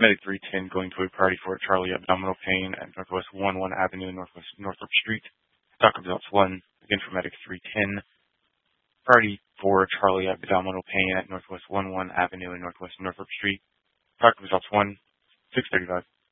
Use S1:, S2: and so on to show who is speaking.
S1: Medic 310 going to a priority for Charlie abdominal pain at Northwest 11 Avenue, Northwest Northrop Street. Doc results 1, again for Medic 310. Priority for Charlie abdominal pain at Northwest 11 Avenue and Northwest Northrop Street. Doc results 1, 6:35.